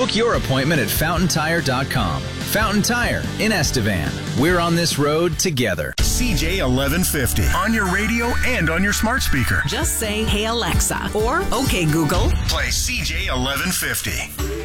Book your appointment at fountaintire.com. Fountain Tire in Estevan. We're on this road together. CJ 1150 on your radio and on your smart speaker. Just say, "Hey Alexa," or "Okay Google." Play CJ 1150.